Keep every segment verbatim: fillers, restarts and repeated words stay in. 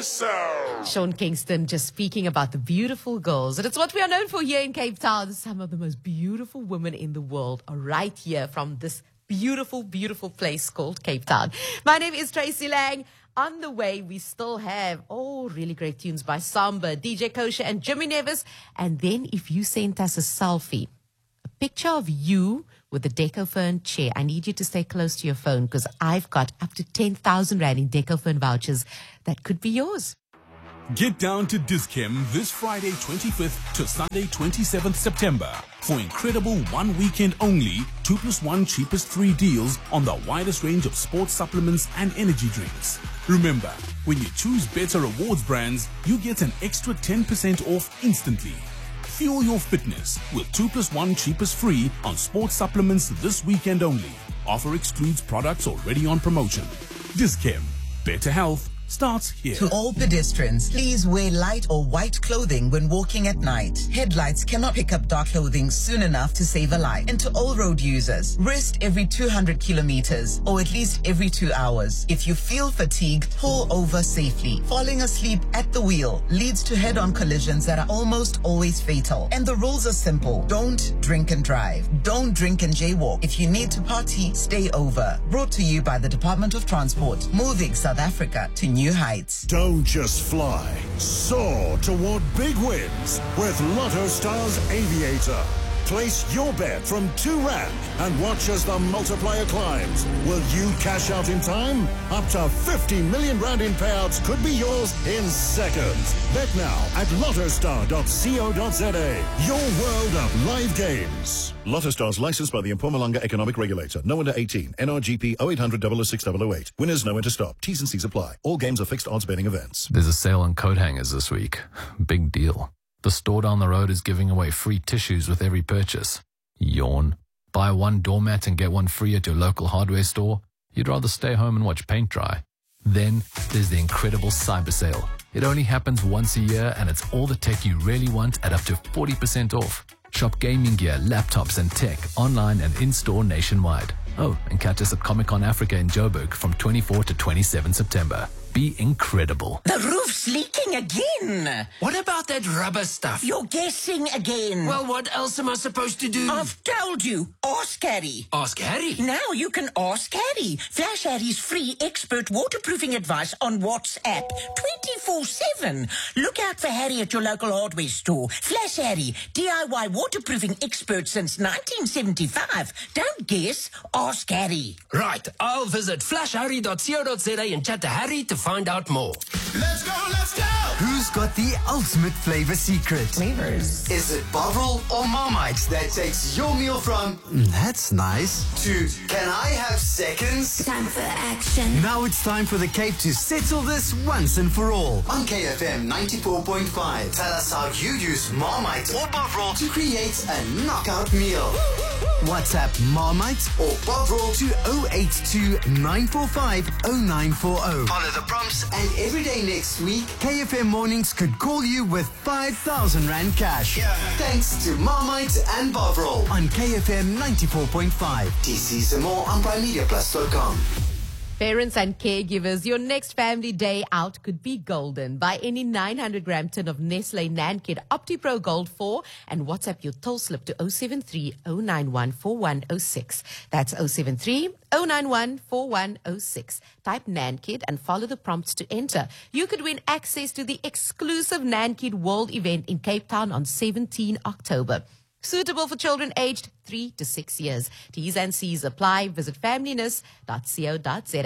awesome. Sean Kingston just speaking about the beautiful girls. And it's what we are known for here in Cape Town. Some of the most beautiful women in the world are right here from this beautiful, beautiful place called Cape Town. My name is Tracy Lang. On the way, we still have, oh, really great tunes by Samba, D J Kosher, and Jimmy Nevis. And then if you sent us a selfie, a picture of you with a Decofern chair, I need you to stay close to your phone because I've got up to ten thousand Rand in Decofern vouchers that could be yours. Get down to Dis-Chem this Friday twenty-fifth to Sunday twenty-seventh September for incredible one weekend only two plus one cheapest three deals on the widest range of sports supplements and energy drinks. Remember, when you choose Better Rewards brands, you get an extra ten percent off instantly. Fuel your fitness with two plus one cheapest free on sports supplements this weekend only. Offer excludes products already on promotion. Dis-Chem. Better health starts here. To all pedestrians, please wear light or white clothing when walking at night. Headlights cannot pick up dark clothing soon enough to save a life. And to all road users, rest every two hundred kilometers or at least every two hours. If you feel fatigued, pull over safely. Falling asleep at the wheel leads to head-on collisions that are almost always fatal. And the rules are simple. Don't drink and drive. Don't drink and jaywalk. If you need to party, stay over. Brought to you by the Department of Transport, moving South Africa to new heights. Don't just fly, soar toward big wins with Lotto Stars Aviator. Place your bet from two rand and watch as the multiplier climbs. Will you cash out in time? Up to fifty million rand in payouts could be yours in seconds. Bet now at lottostar dot co dot za. Your world of live games. Lotto Stars licensed by the Mpumalanga Economic Regulator. No under eighteen. N R G P oh eight hundred, double oh six, double oh eight. Winners know when to stop. T's and C's apply. All games are fixed odds betting events. There's a sale on coat hangers this week. Big deal. The store down the road is giving away free tissues with every purchase. Yawn. Buy one doormat and get one free at your local hardware store? You'd rather stay home and watch paint dry. Then there's the incredible cyber sale. It only happens once a year and it's all the tech you really want at up to forty percent off. Shop gaming gear, laptops and tech online and in-store nationwide. Oh, and catch us at Comic-Con Africa in Joburg from twenty-fourth to twenty-seventh September. Be incredible. The roof's leaking again. What about that rubber stuff? You're guessing again. Well, what else am I supposed to do? I've told you. Ask Harry. Ask Harry? Now you can ask Harry. Flash Harry's free expert waterproofing advice on WhatsApp. twenty-four seven. Look out for Harry at your local hardware store. Flash Harry, D I Y waterproofing expert since nineteen seventy-five. Don't guess. Ask Harry. Right. I'll visit flash harry dot co dot za and chat to Harry to find out more. Let's go, let's go! Who's got the ultimate flavor secret? Flavors. Is it Bovril or Marmite that takes your meal from that's nice to can I have seconds? Time for action. Now it's time for the Cape to settle this once and for all. On K F M ninety-four point five, tell us how you use Marmite or Bovril to create a knockout meal. WhatsApp Marmite or Bovril to oh eight two, nine four five, oh nine four oh. Follow the prompts and every day next week, K F M Mornings could call you with five thousand Rand cash. Yeah. Thanks to Marmite and Bovril on K F M ninety-four point five. T C some more on prime media plus dot com. Parents and caregivers, your next family day out could be golden. Buy any nine hundred gram tin of Nestle Nankid OptiPro Gold four and WhatsApp your toll slip to oh seven three, oh nine one, four one oh six. That's oh seven three, oh nine one, four one oh six. Type Nankid and follow the prompts to enter. You could win access to the exclusive Nankid World event in Cape Town on seventeenth October. Suitable for children aged three to six years. T's and C's apply. Visit familyness dot co dot za.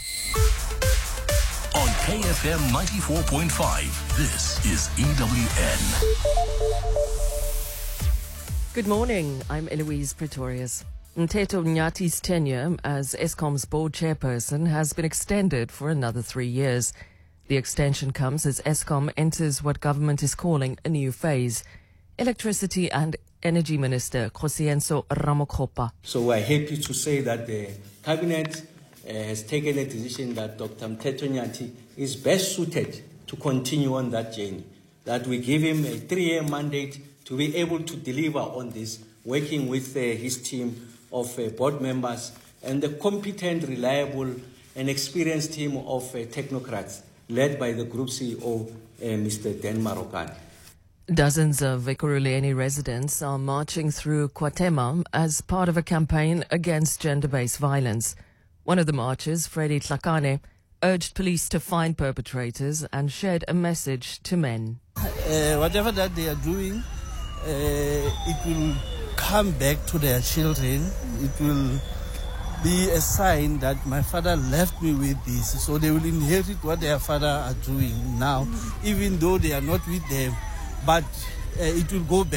On K F M ninety-four point five, this is E W N. Good morning. I'm Eloise Pretorius. Mteto Nyati's tenure as Eskom's board chairperson has been extended for another three years. The extension comes as Eskom enters what government is calling a new phase. Electricity and Energy Minister Kgosienso Ramokgopa. So we're happy to say that the Cabinet uh, has taken a decision that Doctor Mteto Nyati is best suited to continue on that journey, that we give him a three-year mandate to be able to deliver on this, working with uh, his team of uh, board members and the competent, reliable and experienced team of uh, technocrats led by the Group C E O, uh, Mister Dan Marokane. Dozens of Ekurhuleni residents are marching through KwaThema as part of a campaign against gender-based violence. One of the marchers, Freddie Tlakane, urged police to find perpetrators and shared a message to men. Uh, whatever that they are doing, uh, it will come back to their children. It will be a sign that my father left me with this, so they will inherit what their father are doing now, even though they are not with them, but uh, it will go back.